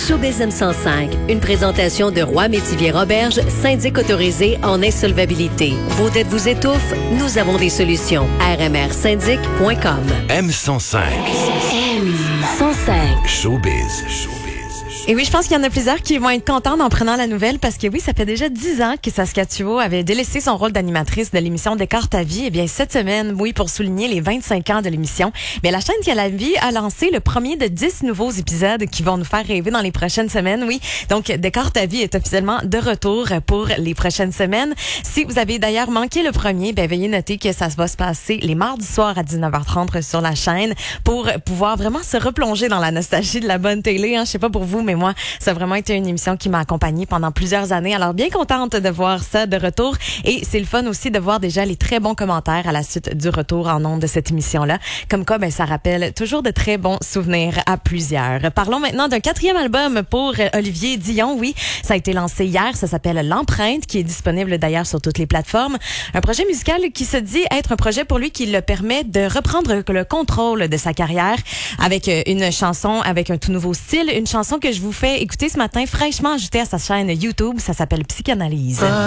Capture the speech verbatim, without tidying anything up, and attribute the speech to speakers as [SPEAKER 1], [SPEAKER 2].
[SPEAKER 1] Showbiz M cent cinq, une présentation de Roy Métivier Roberge, syndic autorisé en insolvabilité. Vos dettes vous étouffent? Nous avons des solutions. r m r syndic point com.
[SPEAKER 2] M cent cinq.
[SPEAKER 1] M cent cinq.
[SPEAKER 2] Showbiz. Showbiz.
[SPEAKER 3] Et oui, je pense qu'il y en a plusieurs qui vont être contents en prenant la nouvelle parce que oui, ça fait déjà dix ans que Saskia Thuot avait délaissé son rôle d'animatrice de l'émission Décor ta vie. Eh bien, cette semaine, oui, pour souligner les vingt-cinq ans de l'émission, mais la chaîne Qu'à la vie a lancé le premier de dix nouveaux épisodes qui vont nous faire rêver dans les prochaines semaines. Oui, donc Décor ta vie est officiellement de retour pour les prochaines semaines. Si vous avez d'ailleurs manqué le premier, ben veuillez noter que ça va se passer les mardis soirs à dix-neuf heures trente sur la chaîne pour pouvoir vraiment se replonger dans la nostalgie de la bonne télé. Hein. Je sais pas pour vous, mais moi, ça a vraiment été une émission qui m'a accompagnée pendant plusieurs années. Alors, bien contente de voir ça de retour. Et c'est le fun aussi de voir déjà les très bons commentaires à la suite du retour en ondes de cette émission-là. Comme quoi, ben, ça rappelle toujours de très bons souvenirs à plusieurs. Parlons maintenant d'un quatrième album pour Olivier Dion. Oui, ça a été lancé hier. Ça s'appelle L'Empreinte, qui est disponible d'ailleurs sur toutes les plateformes. Un projet musical qui se dit être un projet pour lui qui le permet de reprendre le contrôle de sa carrière avec une chanson, avec un tout nouveau style. Une chanson que je vous fais écouter ce matin, fraîchement ajoutée à sa chaîne YouTube. Ça s'appelle Psychanalyse.